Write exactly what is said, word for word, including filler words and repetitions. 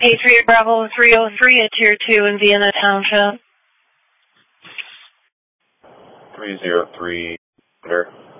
Patriot Bravo three oh three at Tier two in Vienna Township. three oh three, there.